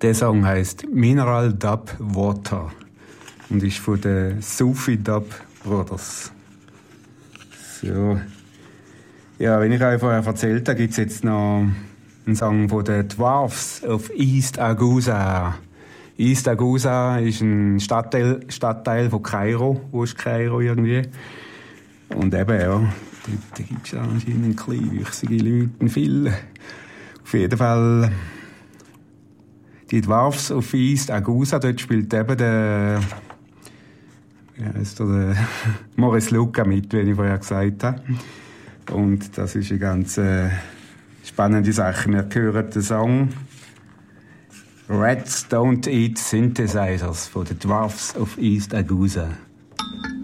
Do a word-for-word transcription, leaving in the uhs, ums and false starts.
Der Song heisst Mineral Dub Water und ist von den Sufi Dub Brothers. So. Ja, wenn ich euch vorher erzählt habe, gibt es jetzt noch einen Song von den Dwarfs of East Agusa. East Agusa ist ein Stadtteil, Stadtteil von Kairo. Wo ist Kairo irgendwie? Und eben, ja, da, da gibt es anscheinend kleinwüchsige Leute, viele. Auf jeden Fall, die Dwarfs of East Agusa, dort spielt eben der, wie heisst der, der Maurice Luca mit, wie ich vorher gesagt habe. Und das ist eine ganz äh, spannende Sache. Wir hören den Song Rats Don't Eat Synthesizers von den Dwarfs of East Agusa.